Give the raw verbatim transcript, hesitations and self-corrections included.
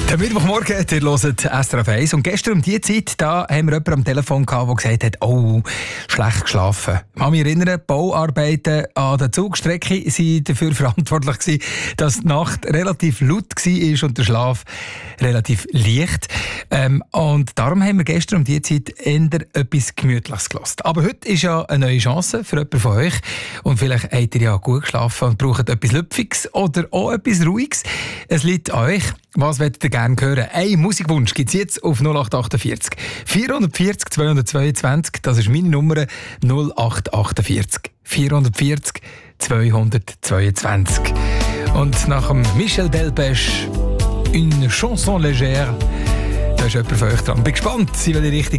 Der Mittwochmorgen, ihr hört S R F eins. Und gestern um diese Zeit da haben wir jemanden am Telefon gehabt, der gesagt hat, oh, schlecht geschlafen. Ich kann mich erinnern, Bauarbeiten an der Zugstrecke waren dafür verantwortlich gewesen, dass die Nacht relativ laut war und der Schlaf relativ leicht. Ähm, und darum haben wir gestern um diese Zeit eher etwas Gemütliches gehört. Aber heute ist ja eine neue Chance für jemanden von euch. Und vielleicht habt ihr ja gut geschlafen und braucht etwas Lüpfiges oder auch etwas Ruhiges. Es liegt an euch. Was wollt ihr gerne hören? Ein Musikwunsch gibt es jetzt auf null acht achtundvierzig vierhundertvierzig zweihundertzweiundzwanzig. Das ist meine Nummer null acht achtundvierzig vierhundertvierzig zweihundertzweiundzwanzig. Und nach dem Michel Delpech «Une chanson légère», da ist jemand von euch dran. Bin gespannt, sie will die richtige